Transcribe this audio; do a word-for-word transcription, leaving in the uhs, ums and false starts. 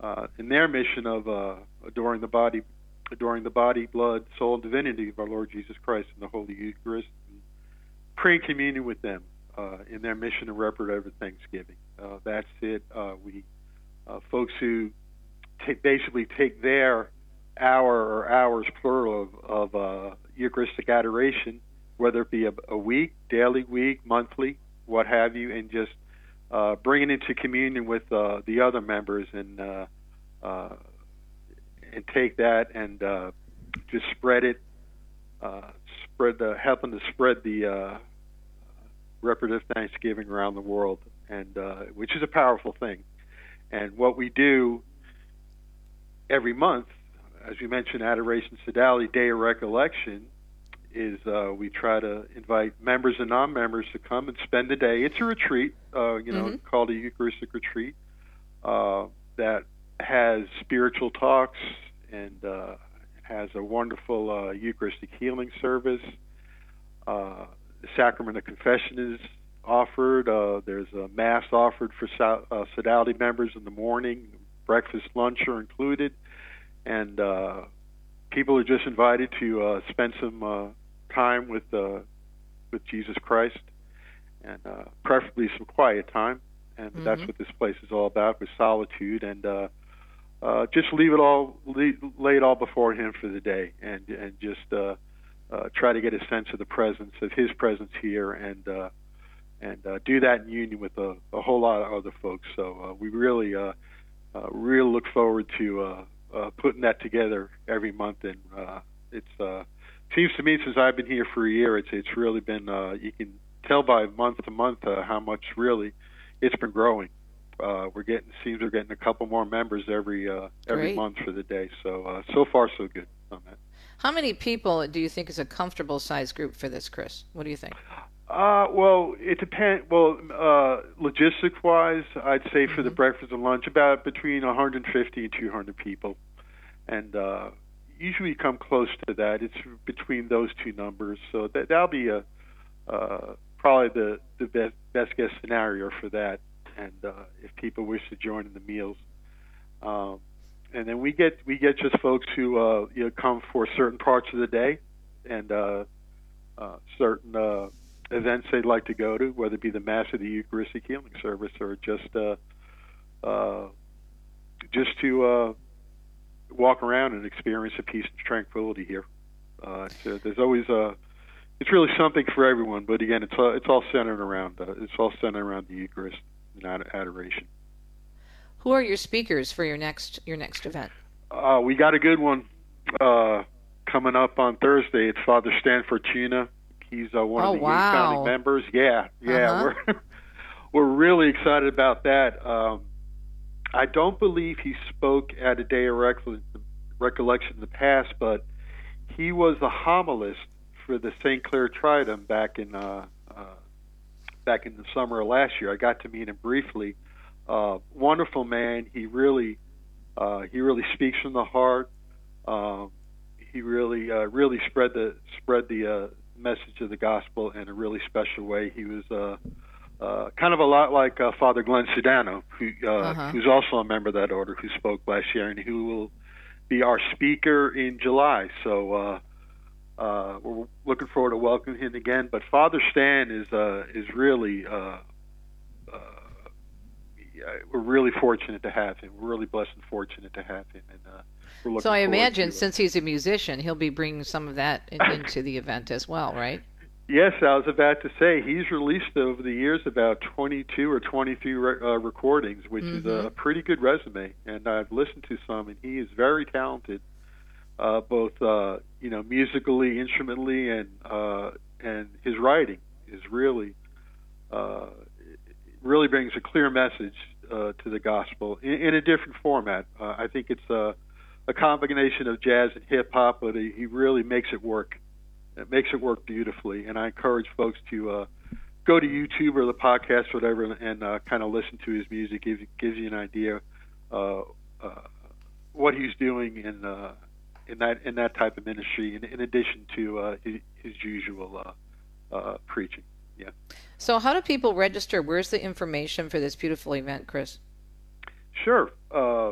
uh, in their mission of uh, adoring the body, adoring the body, blood, soul, and divinity of our Lord Jesus Christ in the Holy Eucharist, and praying communion with them uh, in their mission of reparative Thanksgiving. Uh, that's it. Uh, we uh, folks who take, basically take their hour or hours plural of, of uh, Eucharistic adoration, whether it be a, a week, daily, week, monthly, what have you, and just uh, bring it into communion with uh, the other members, and uh, uh, and take that and uh, just spread it, uh, spread the helping to spread the uh, reparative Thanksgiving around the world, and uh, which is a powerful thing. And what we do every month, as we mentioned, Adoration Sodality, Day of Recollection, is uh, we try to invite members and non-members to come and spend the day. It's a retreat, uh, you know, mm-hmm. called a Eucharistic retreat uh, that has spiritual talks and uh, has a wonderful uh, Eucharistic healing service. Uh, the Sacrament of Confession is offered. Uh, there's a Mass offered for so- uh, Sodality members in the morning. Breakfast, lunch are included. And uh, people are just invited to uh, spend some uh, time with uh, with Jesus Christ, and uh, preferably some quiet time. And mm-hmm. that's what this place is all about, with solitude, and uh, uh, just leave it all, lay, lay it all before Him for the day, and and just uh, uh, try to get a sense of the presence of His presence here, and uh, and uh, do that in union with a, a whole lot of other folks. So uh, we really uh, uh, really look forward to. Uh, Uh, putting that together every month, and uh, it's uh, seems to me, since I've been here for a year, it's it's really been uh, you can tell by month to month uh, how much really it's been growing. Uh, we're getting seems we're getting a couple more members every uh, every Great. month for the day. So uh, so far so good on that. How many people do you think is a comfortable size group for this, Chris? What do you think? Uh, well, it depends. Well, uh, logistics-wise, I'd say for mm-hmm. the breakfast and lunch, about between one hundred fifty and two hundred people, and uh, usually you come close to that. It's between those two numbers, so that that'll be a uh, probably the the best best guess scenario for that. And uh, if people wish to join in the meals, um, and then we get we get just folks who uh, you know come for certain parts of the day, and uh, uh, certain. Uh, events they'd like to go to, whether it be the Mass or the Eucharistic healing service, or just uh, uh, just to uh, walk around and experience the peace and tranquility here. Uh, so there's always a, it's really something for everyone. But again, it's all, it's all centered around uh, it's all centered around the Eucharist and ad- adoration. Who are your speakers for your next your next event? Uh, we got a good one uh, coming up on Thursday. It's Father Stan Fortuna. He's uh, one oh, of the wow. founding members. Yeah, yeah, uh-huh. we're we're really excited about that. Um, I don't believe he spoke at a Day of Recol- Recollection in the past, but he was the homilist for the Saint Clair Triduum back in uh, uh, back in the summer of last year. I got to meet him briefly. Uh, wonderful man. He really uh, he really speaks from the heart. Um, he really uh, really spread the spread the uh, message of the gospel in a really special way. He was uh, uh, kind of a lot like uh, Father Glenn Sedano, who uh, uh-huh. who's also a member of that order, who spoke last year, and who will be our speaker in July. So uh, uh, we're looking forward to welcoming him again. But Father Stan is uh, is really uh, uh, we're really fortunate to have him. We're really blessed and fortunate to have him, and uh, we're looking so I forward imagine, to, uh, since he's a musician, he'll be bringing some of that in, into the event as well, right? Yes, I was about to say he's released over the years about twenty-two or twenty-three re- uh, recordings, which mm-hmm. is a pretty good resume. And I've listened to some, and he is very talented, uh, both uh, you know musically, instrumentally, and uh, and his writing is really uh, really brings a clear message uh, to the gospel in, in a different format. Uh, I think it's a, a combination of jazz and hip hop, but he, he really makes it work. It makes it work beautifully, and I encourage folks to uh, go to YouTube or the podcast, whatever, and uh, kind of listen to his music. Gives gives you an idea uh, uh, what he's doing in uh, in that in that type of ministry, in, in addition to uh, his, his usual uh, uh, preaching. Yeah. So, how do people register? Where's the information for this beautiful event, Chris? Sure. Uh,